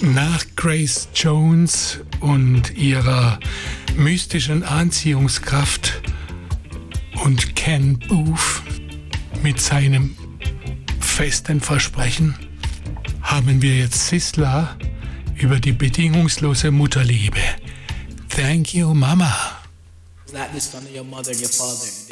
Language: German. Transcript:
Nach Grace Jones und ihrer mystischen Anziehungskraft und Ken Boothe mit seinem festen Versprechen haben wir jetzt Sisla über die bedingungslose Mutterliebe. Thank you, Mama. Like this son of your mother and your father.